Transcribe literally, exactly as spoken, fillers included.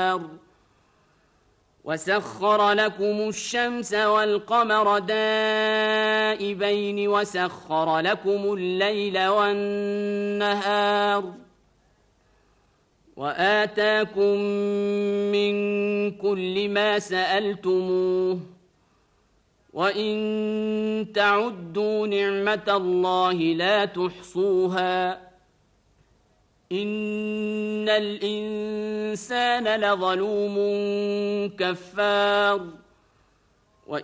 النهار وسخر لكم الشمس والقمر دائبين وسخر لكم الليل والنهار وآتاكم من كل ما سألتموه وإن تعدوا نعمة الله لا تحصوها إن الإنسان لظلوم كفار